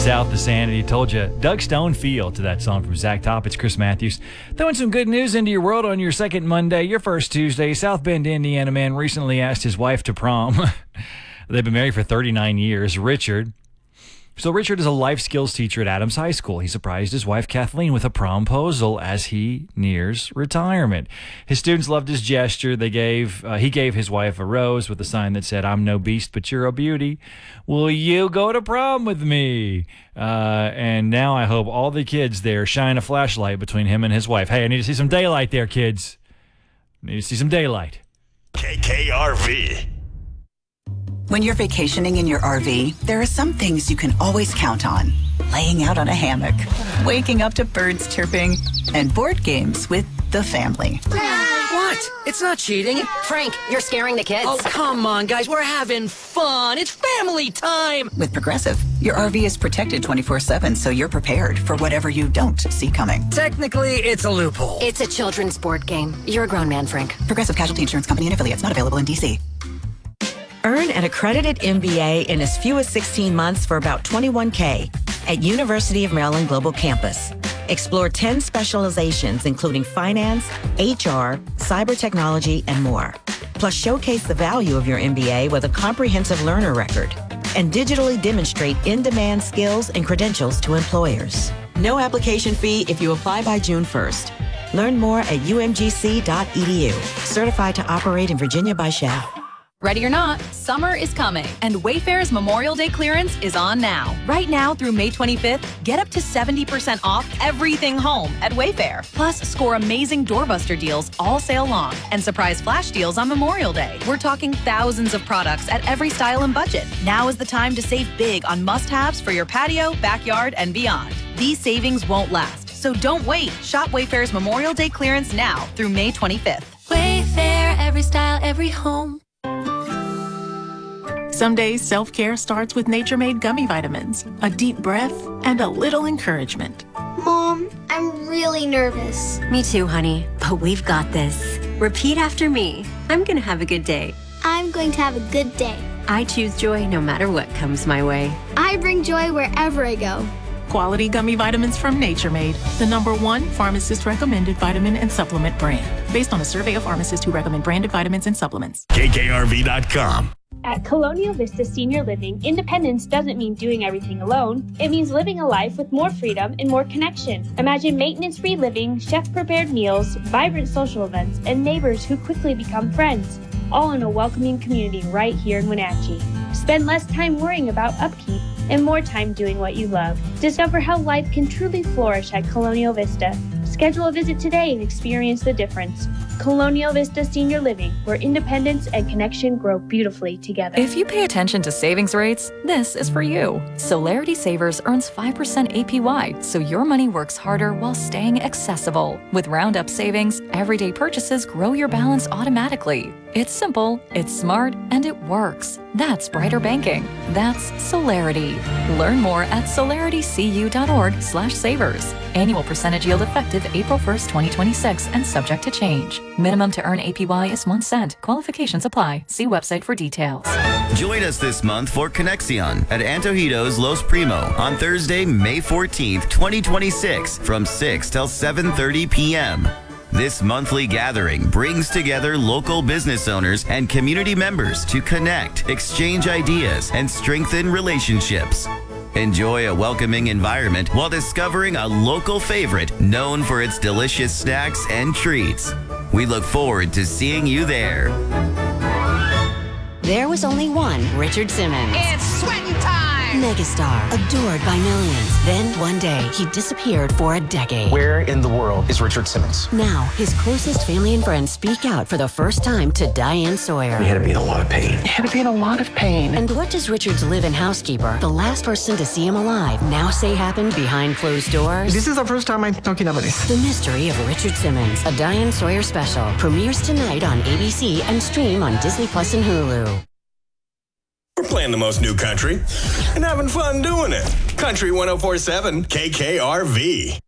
South of Sanity. Told you, Doug Stone feel to that song from Zach Top. It's Chris Matthews. Throwing some good news into your world on your second Monday, your first Tuesday. South Bend, Indiana man recently asked his wife to prom. They've been married for 39 years. Richard is a life skills teacher at Adams High School. He surprised his wife Kathleen with a promposal as he nears retirement. His students loved his gesture. He gave his wife a rose with a sign that said, "I'm no beast, but you're a beauty. Will you go to prom with me?" And now I hope all the kids there shine a flashlight between him and his wife. Hey, I need to see some daylight there, kids. I need to see some daylight. KKRV. When you're vacationing in your RV, there are some things you can always count on. Laying out on a hammock, waking up to birds chirping, and board games with the family. What? It's not cheating. Frank, you're scaring the kids. Oh, come on, guys. We're having fun. It's family time. With Progressive, your RV is protected 24/7, so you're prepared for whatever you don't see coming. Technically, it's a loophole. It's a children's board game. You're a grown man, Frank. Progressive Casualty Insurance Company and affiliates, not available in D.C. Earn an accredited MBA in as few as 16 months for about $21K at University of Maryland Global Campus. Explore 10 specializations, including finance, HR, cyber technology, and more. Plus, showcase the value of your MBA with a comprehensive learner record and digitally demonstrate in-demand skills and credentials to employers. No application fee if you apply by June 1st. Learn more at umgc.edu. Certified to operate in Virginia by Shell. Ready or not, summer is coming, and Wayfair's Memorial Day clearance is on now. Right now through May 25th, get up to 70% off everything home at Wayfair. Plus, score amazing doorbuster deals all sale long and surprise flash deals on Memorial Day. We're talking thousands of products at every style and budget. Now is the time to save big on must-haves for your patio, backyard, and beyond. These savings won't last, so don't wait. Shop Wayfair's Memorial Day clearance now through May 25th. Wayfair, every style, every home. Some days, self-care starts with Nature Made gummy vitamins, a deep breath, and a little encouragement. Mom, I'm really nervous. Me too, honey, but we've got this. Repeat after me. I'm gonna have a good day. I'm going to have a good day. I choose joy no matter what comes my way. I bring joy wherever I go. Quality gummy vitamins from Nature Made, the #1 pharmacist-recommended vitamin and supplement brand. Based on a survey of pharmacists who recommend branded vitamins and supplements. KKRV.com. At Colonial Vista Senior Living, independence doesn't mean doing everything alone. It means living a life with more freedom and more connection. Imagine maintenance-free living, chef-prepared meals, vibrant social events, and neighbors who quickly become friends, all in a welcoming community right here in Wenatchee. Spend less time worrying about upkeep and more time doing what you love. Discover how life can truly flourish at Colonial Vista. Schedule a visit today and experience the difference. Colonial Vista Senior Living, where independence and connection grow beautifully together. If you pay attention to savings rates, this is for you. Solarity Savers earns 5% APY, so your money works harder while staying accessible. With Roundup savings, everyday purchases grow your balance automatically. It's simple, it's smart, and it works. That's brighter banking. That's Solarity. Learn more at solaritycu.org/savers. Annual percentage yield effective April 1st, 2026 and subject to change. Minimum to earn APY is 1 cent. Qualifications apply. See website for details. Join us this month for Conexion at Antojitos Los Primo on Thursday, May 14th, 2026 from 6 till 7:30 p.m. This monthly gathering brings together local business owners and community members to connect, exchange ideas, and strengthen relationships. Enjoy a welcoming environment while discovering a local favorite known for its delicious snacks and treats. We look forward to seeing you there. There was only one Richard Simmons. It's sweating time! Megastar, adored by millions. Then one day, he disappeared for a decade. Where in the world is Richard Simmons? Now, his closest family and friends speak out for the first time to Diane Sawyer. He had to be in a lot of pain. He had to be in a lot of pain. And what does Richard's live-in housekeeper, the last person to see him alive, now say happened behind closed doors? This is the first time I'm talking about this. The Mystery of Richard Simmons, a Diane Sawyer special, premieres tonight on ABC and stream on Disney Plus and Hulu. We're playing the most new country and having fun doing it. Country 104.7 KKRV.